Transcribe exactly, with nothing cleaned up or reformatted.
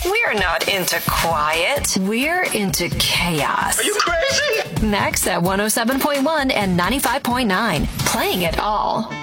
We're not into quiet. We're into chaos. Are you crazy? Next at one oh seven point one and ninety-five point nine. Playing it all.